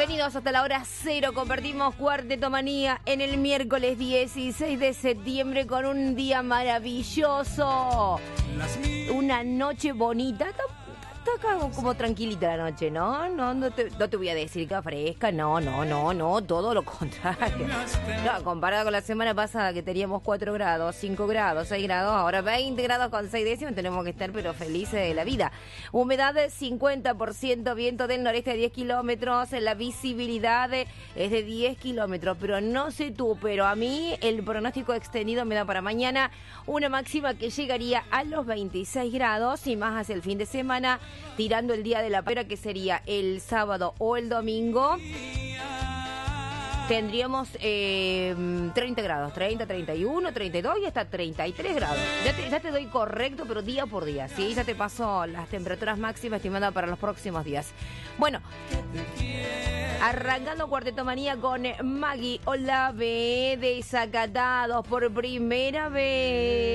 Bienvenidos hasta la hora cero. Compartimos Cuarteto Manía en el miércoles 16 de septiembre con un día maravilloso. Una noche bonita. Está acá como tranquilita la noche, ¿no? No te voy a decir que fresca, no, todo lo contrario. No, comparado con la semana pasada que teníamos 4 grados, 5 grados, 6 grados, ahora 20 grados con 6 décimos, tenemos que estar pero felices de la vida. Humedad del 50%, viento del noreste de 10 kilómetros, la visibilidad es de 10 kilómetros, pero no sé tú, pero a mí el pronóstico extendido me da para mañana una máxima que llegaría a los 26 grados y más hacia el fin de semana, tirando el día de la pera, que sería el sábado o el domingo. Tendríamos 30 grados, 30, 31, 32 y hasta 33 grados. Ya te doy correcto, pero día por día, ¿sí? Ya te paso las temperaturas máximas estimadas para los próximos días. Bueno, arrancando Cuarteto Manía con Maggie Olave, Desacatados por primera vez.